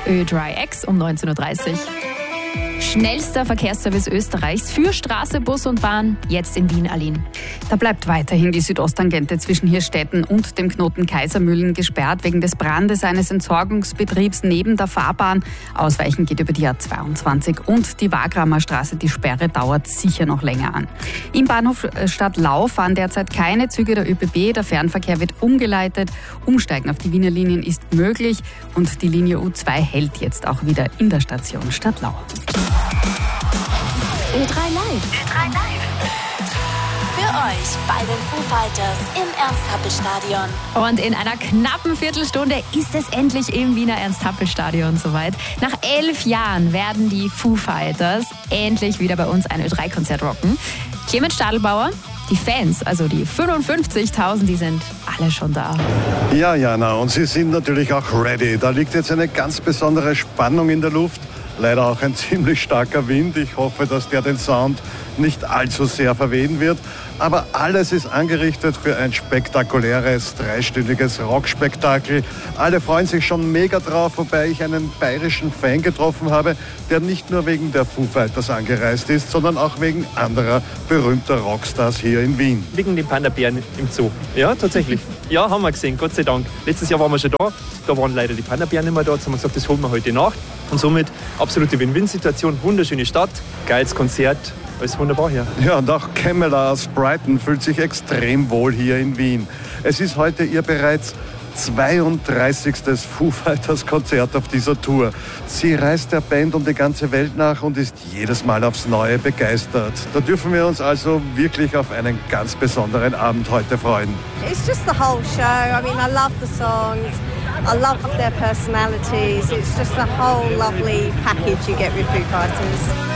Ö3X um 19.30 Uhr. Schnellster Verkehrsservice Österreichs für Straße, Bus und Bahn, jetzt in Wien, Aline. Da bleibt weiterhin die Südosttangente zwischen Hirstetten und dem Knoten Kaisermühlen gesperrt wegen des Brandes eines Entsorgungsbetriebs neben der Fahrbahn. Ausweichen geht über die A22 und die Wagramer Straße. Die Sperre dauert sicher noch länger an. Im Bahnhof Stadtlau fahren derzeit keine Züge der ÖBB. Der Fernverkehr wird umgeleitet. Umsteigen auf die Wiener Linien ist möglich und die Linie U2 hält jetzt auch wieder in der Station Stadtlau. Ö3 Live. Für euch bei den Foo Fighters im Ernst-Happel-Stadion. Und in einer knappen Viertelstunde ist es endlich im Wiener Ernst-Happel-Stadion soweit. Nach 11 Jahren werden die Foo Fighters endlich wieder bei uns ein Ö3-Konzert rocken. Clemens Stadelbauer, die Fans, also die 55.000, die sind alle schon da. Ja, Jana, und sie sind natürlich auch ready. Da liegt jetzt eine ganz besondere Spannung in der Luft. Leider auch ein ziemlich starker Wind. Ich hoffe, dass der den Sound nicht allzu sehr verwehen wird. Aber alles ist angerichtet für ein spektakuläres, dreistündiges Rockspektakel. Alle freuen sich schon mega drauf, wobei ich einen bayerischen Fan getroffen habe, der nicht nur wegen der Foo Fighters angereist ist, sondern auch wegen anderer berühmter Rockstars hier in Wien. Wegen den Panda-Bären im Zoo. Ja, tatsächlich. Ja, haben wir gesehen, Gott sei Dank. Letztes Jahr waren wir schon da. Da waren leider die Panda-Bären nicht mehr da. Jetzt haben wir gesagt, das holen wir heute nach. Und somit absolute Win-Win-Situation. Wunderschöne Stadt, geiles Konzert. Alles wunderbar hier. Ja, und auch Camilla aus Brighton fühlt sich extrem wohl hier in Wien. Es ist heute ihr bereits 32. Foo Fighters Konzert auf dieser Tour. Sie reist der Band um die ganze Welt nach und ist jedes Mal aufs Neue begeistert. Da dürfen wir uns also wirklich auf einen ganz besonderen Abend heute freuen. It's just the whole show. I mean, I love the songs. I love their personalities. It's just a whole lovely package you get with Foo Fighters.